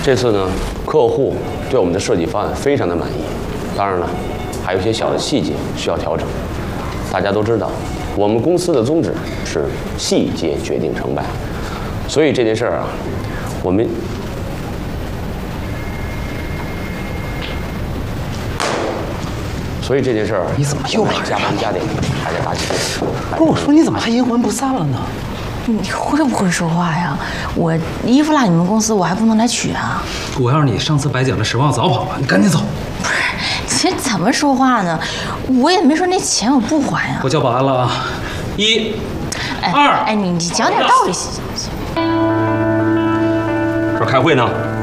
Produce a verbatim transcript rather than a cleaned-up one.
这次呢，客户对我们的设计方案非常的满意，当然了，还有一些小的细节需要调整。大家都知道，我们公司的宗旨是细节决定成败，所以这件事儿啊，我们。 所以这件事儿， 你怎么又来加班加点，还得打起精神。 不是我说，你怎么还阴魂不散了呢？ 你会不会说话呀？我衣服落你们公司，我还不能来取啊！ 我要是你，上次白捡了十万，早跑了。你赶紧走。 不是，这怎么说话呢？我也没说那钱我不还呀。 我叫保安了啊！一、 哎、 二， 哎，你你讲点道理行不行？ 这开会呢。